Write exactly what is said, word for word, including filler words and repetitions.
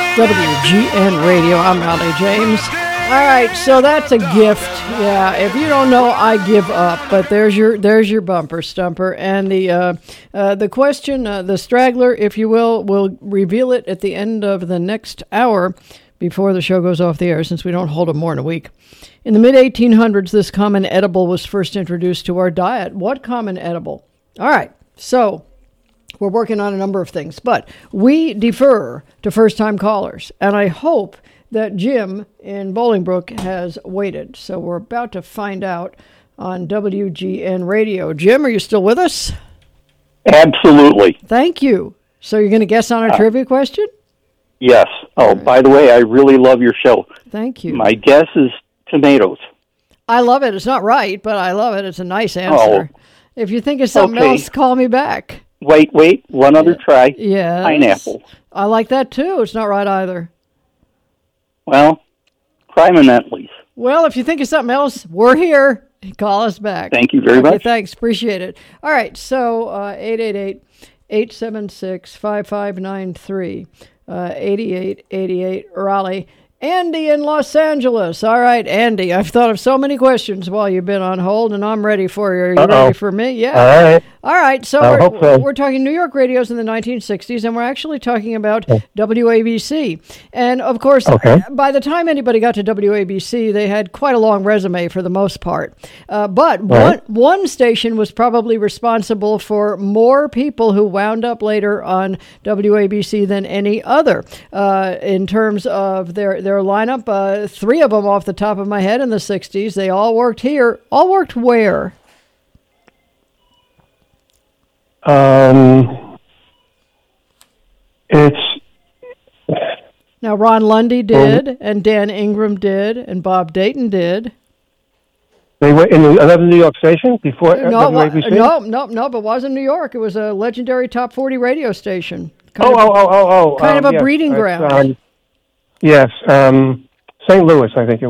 W G N Radio. I'm Raleigh James. All right, so that's a gift. Yeah, if you don't know, I give up. But there's your there's your bumper stumper, and the uh, uh, the question, uh, the straggler, if you will, will reveal it at the end of the next hour before the show goes off the air, since we don't hold them more than a week. In the mid eighteen hundreds, this common edible was first introduced to our diet. What common edible? All right, so we're working on a number of things, but we defer to first-time callers, and I hope that Jim in Bolingbrook has waited. So we're about to find out on W G N Radio. Jim, are you still with us? Absolutely. Thank you. So you're going to guess on our uh, trivia question? Yes. Oh, right. By the way, I really love your show. Thank you. My guess is tomatoes. I love it. It's not right, but I love it. It's a nice answer. Oh. If you think of something okay. else, call me back. Wait, wait. One other yeah. try. Yeah. Pineapple. I like that, too. It's not right either. Well, try Menentles. Well, if you think of something else, we're here. Call us back. Thank you very okay, much. Thanks. Appreciate it. All right. So, uh, eight eight eight, eight seven six, five five nine three, uh, eighty-eight eighty-eight, Raleigh. Andy in Los Angeles. All right, Andy, I've thought of so many questions while you've been on hold, and I'm ready for you. Are you Uh-oh. ready for me? Yeah. All right. All right, so I we're, hope so. we're talking New York radios in the nineteen sixties, and we're actually talking about okay. W A B C. And, of course, okay. by the time anybody got to W A B C, they had quite a long resume for the most part. Uh, but right. one, one station was probably responsible for more people who wound up later on W A B C than any other. Uh, in terms of their, their lineup, uh, three of them off the top of my head in the sixties, they all worked here. All worked where? Um, it's now Ron Lundy did, um, and Dan Ingram did, and Bob Dayton did. They were in another New York station before no, W A B C? No, no, no, but it wasn't New York. It was a legendary top forty radio station. Kind oh, of, oh, oh, oh, oh. Kind um, of a yes, breeding ground. Um, yes, um, Saint Louis, I think it was.